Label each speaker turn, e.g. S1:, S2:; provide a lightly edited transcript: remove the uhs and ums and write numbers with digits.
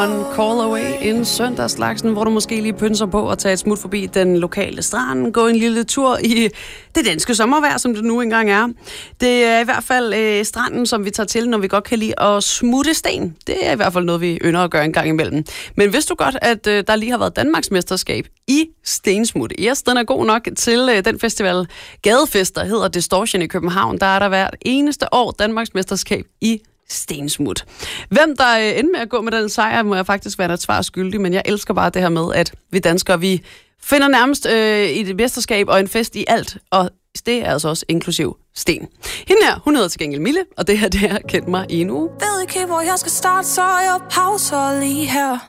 S1: Call Away en søndagslaksen, hvor du måske lige pynser på at tage et smut forbi den lokale strand, gå en lille tur i det danske sommervejr, som det nu engang er. Det er i hvert fald stranden, som vi tager til, når vi godt kan lide at smutte sten. Det er i hvert fald noget, vi ynder at gøre en gang imellem. Men vidste du godt, at der lige har været Danmarksmesterskab i stensmut? Yes, den er god nok til den festival Gadefest, der hedder Distortion i København. Der er der hvert eneste år Danmarksmesterskab i stensmut. Hvem der ender med at gå med den sejr, må jeg faktisk være et svar skyldig, men jeg elsker bare det her med, at vi danskere, vi finder nærmest i det mesterskab og en fest i alt, og det er altså også inklusiv sten. Hende her, hun hedder til gengæld Mille, og det her, det er Kend mig i en uge.
S2: Ved ikke, hvor jeg skal starte, så jeg pauser lige her.